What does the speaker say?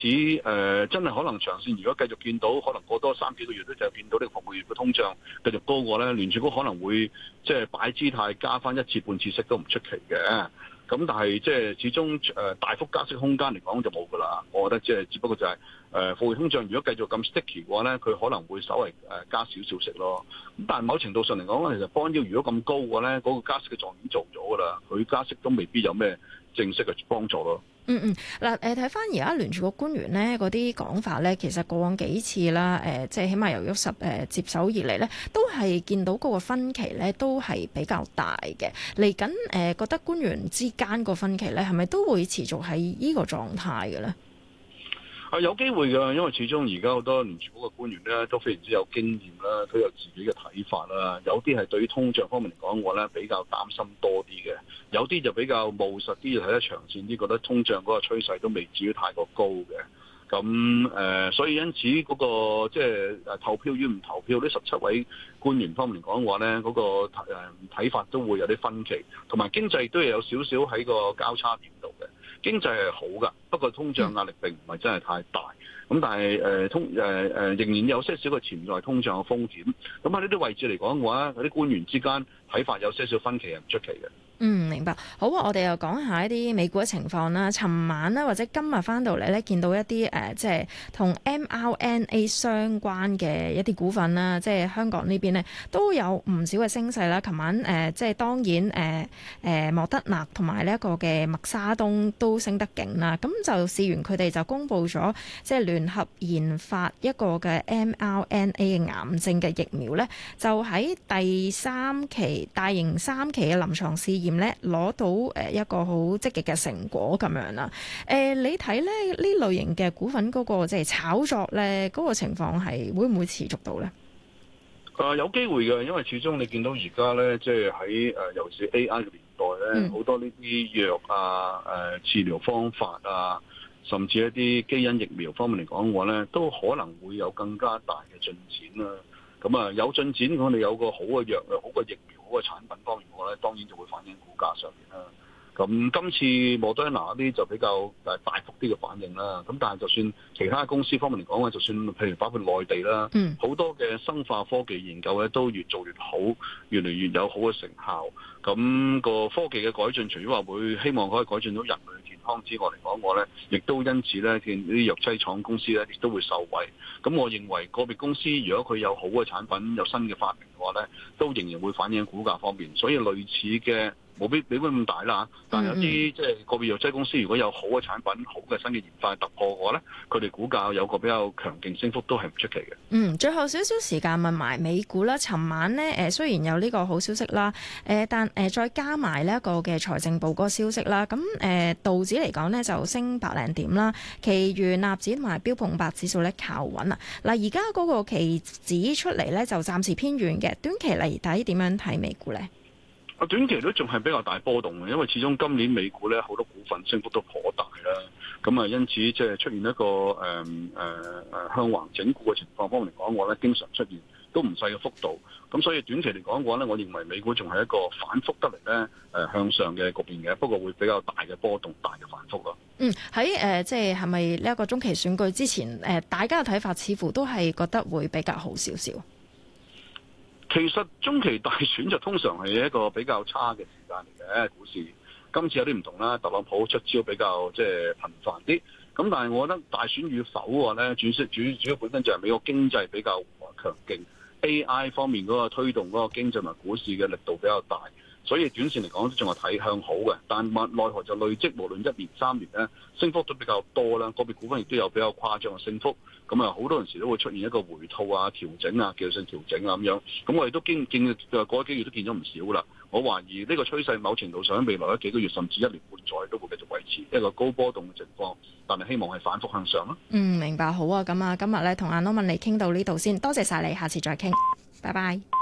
真係可能長線，如果繼續見到，可能過多3幾個月咧，就見到呢個服務業嘅通脹繼續高過咧，聯儲局可能會即係擺姿態加翻1次半次息都唔出奇嘅。咁但係即係始終大幅加息空間嚟講就冇㗎啦。我覺得即係只不過就係貨幣通脹如果繼續咁 sticky 嘅話咧，佢可能會稍微加少少息咯。咁但係某程度上嚟講，其實bond yield如果咁高嘅話咧，嗰個加息嘅作用已經做咗㗎啦，佢加息都未必有咩正式嘅幫助咯。 嗱睇翻而家聯儲局官員咧嗰啲講法咧，其實過往幾次啦，即係起碼由郁十接手以嚟咧，都係見到嗰個分歧咧都係比較大嘅。嚟緊覺得官員之間個分歧咧係咪都會持續喺呢個狀態嘅咧？ 有機會㗎，因為始終而家好多聯儲局嘅官員咧都非常之有經驗啦，都有自己嘅睇法啦。有啲係對於通脹方面嚟講，我咧比較擔心多啲嘅；有啲就比較務實啲，睇得長線啲，覺得通脹嗰個趨勢都未至於太過高嘅。咁所以因此嗰個即係投票與唔投票呢17位官員方面嚟講嘅話咧，嗰個睇法都會有啲分歧，同埋經濟都係有少少喺個交叉點度嘅。經濟係好㗎，不過通脹壓力並唔係真係太大。咁但係仍然有些少嘅潛在通脹嘅風險。咁喺呢啲位置嚟講嘅話，嗰啲官員之間睇法有些少分歧係唔出奇嘅。 明白。好啊，我哋又講下一啲美股嘅情況啦。尋晚咧或者今日翻到嚟咧，見到一啲即係同 mRNA 相關嘅一啲股份啦，即係香港呢邊咧都有唔少嘅升勢啦。尋晚即係當然莫德納同埋呢一個嘅默沙東都升得勁啦。咁就試完佢哋就公布咗即係聯合研發一個嘅 mRNA 嘅癌症嘅疫苗咧，就喺第大型3期嘅臨床試驗咧攞到一個好積極嘅成果咁樣啦。你睇咧呢類型嘅股份嗰個即係炒作咧，嗰個情況係會唔會持續到咧？ 有機會嘅，因為始終你見到而家咧，即係喺尤其是 AI 嘅年代咧，好多呢啲藥啊、治療方法啊，甚至一啲基因疫苗方面嚟講嘅話咧，都可能會有更加大嘅進展啦。咁啊，有進展，我哋有個好嘅藥、好嘅疫苗、好嘅產品方面嘅話咧，當然就會反映股價上面啦。咁今次莫德納嗰啲就比較大幅啲嘅反應啦。咁但係就算其他公司方面嚟講就算譬如包括內地啦，好多嘅生化科技研究咧都越做越好，越嚟越有好嘅成效。咁個科技嘅改進，除咗話會希望可以改進到人類嘅健康之外嚟講，我咧亦都因此咧見啲藥劑廠公司咧亦都會受惠。咁我認為個別公司如果佢有好嘅產品、有新嘅發明嘅話咧，都仍然會反映股價方面。所以類似嘅冇必咁大啦，但係有啲即係個別藥劑公司如果有好嘅產品、好嘅新嘅研發突破嘅話咧，佢哋股價有個比較強勁升幅都係唔出奇嘅。 最後少少時間問埋美股啦。尋晚咧雖然有呢個好消息啦，但再加埋呢一個嘅財政部嗰個消息啦，咁道指嚟講咧就升百零點啦，其餘納指同埋標普500指數咧靠穩啦。嗱，而家嗰個期指出嚟咧就暫時偏軟嘅，短期嚟睇點樣睇美股咧？ 短期都仲係比較大波動嘅，因為始終今年美股咧好多股份升幅都頗大啦，咁啊因此即係出現一個向橫整固嘅情況方面嚟講，我咧經常出現都唔細嘅幅度，咁所以短期嚟講嘅話咧，我認為美股仲係一個反覆得嚟咧向上嘅局面嘅，不過會比較大嘅波動、大嘅反覆咯。 喺即係咪呢一個中期選舉之前，大家嘅睇法似乎都係覺得會比較好少少。 其實中期大選就通常係一個比較差嘅時間嚟嘅，股市今次有啲唔同啦，特朗普出招比較即係頻繁啲，咁但係我覺得大選與否嘅話咧，主要本身就係美國經濟比較強勁 ，AI 方面嗰個推動嗰個經濟同股市嘅力度比較大，所以短線嚟講都仲係睇向好嘅，但奈何就累積無論1年3年咧升幅都比較多啦，個別股份亦都有比較誇張嘅升幅。咁啊，好多陣時都會出現一個回吐啊、調整啊、技術性調整啊咁樣。咁我哋都見過幾個月都見咗唔少啦。我懷疑呢個趨勢某程度上喺未來嘅幾個月甚至1年半載都會繼續維持一個高波動嘅情況，但係希望係反覆向上咯。 明白，好啊。咁啊，今日咧同阿羅文尼傾到呢度先，多謝晒你，下次再傾，拜拜。